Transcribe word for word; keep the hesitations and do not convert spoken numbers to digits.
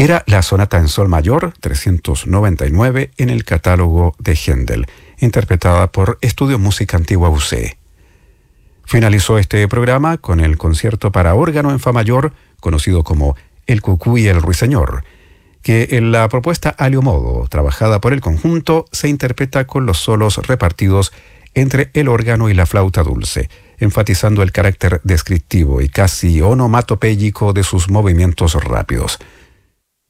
Era la sonata en sol mayor trescientos noventa y nueve en el catálogo de Händel, interpretada por Estudio Música Antigua U C. Finalizó este programa con el concierto para órgano en fa mayor, conocido como El Cucú y el Ruiseñor, que en la propuesta alio modo, trabajada por el conjunto, se interpreta con los solos repartidos entre el órgano y la flauta dulce, enfatizando el carácter descriptivo y casi onomatopéyico de sus movimientos rápidos.